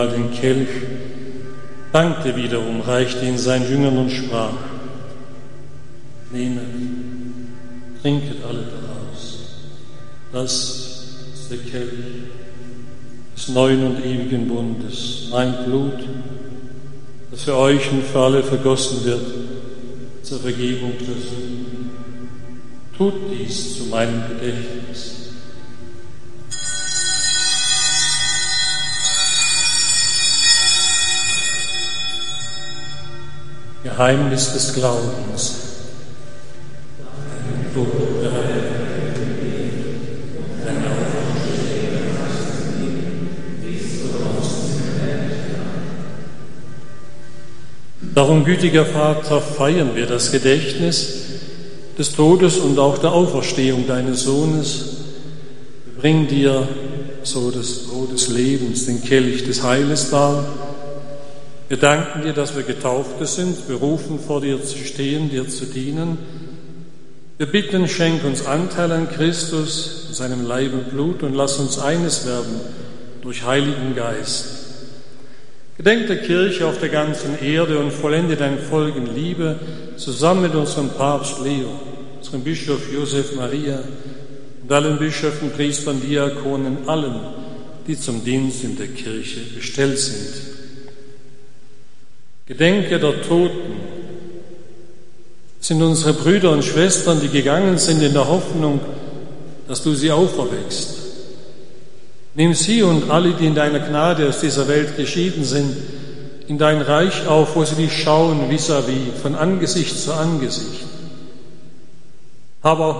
den Kelch, dankte wiederum, reichte ihn seinen Jüngern und sprach: Nehmet, trinket alle daraus. Das ist der Kelch des neuen und ewigen Bundes, mein Blut, das für euch und für alle vergossen wird zur Vergebung der Sünden. Tut dies zu meinem Gedächtnis. Geheimnis des Glaubens. Darum, gütiger Vater, feiern wir das Gedächtnis des Todes und auch der Auferstehung deines Sohnes. Wir bringen dir, so das Brot des Lebens, den Kelch des Heiles dar. Wir danken dir, dass wir Getaufte sind, berufen vor dir zu stehen, dir zu dienen. Wir bitten, schenk uns Anteil an Christus, an seinem Leib und Blut und lass uns eines werden durch Heiligen Geist. Gedenk der Kirche auf der ganzen Erde und vollende dein Volk in Liebe, zusammen mit unserem Papst Leo, unserem Bischof Josef Maria und allen Bischöfen, Priestern, Diakonen, allen, die zum Dienst in der Kirche bestellt sind. Gedenke der Toten, das sind unsere Brüder und Schwestern, die gegangen sind in der Hoffnung, dass du sie auferweckst. Nimm sie und alle, die in deiner Gnade aus dieser Welt geschieden sind, in dein Reich auf, wo sie dich schauen vis-à-vis, von Angesicht zu Angesicht. Habe auch